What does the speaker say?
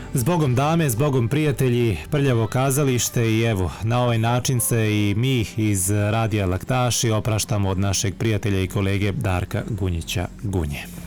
Zbogom dame, zbogom prijatelji, prljavo kazalište i evo, na ovaj način se i mi iz Radija Laktaši opraštamo od našeg prijatelja i kolege Darka Gunjića Gunje.